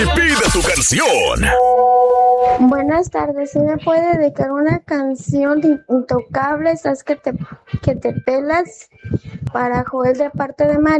Pide tu canción. Buenas tardes, ¿sí me puede dedicar una canción de Intocable? ¿Sabes que te pelas? Para Joel de parte de María.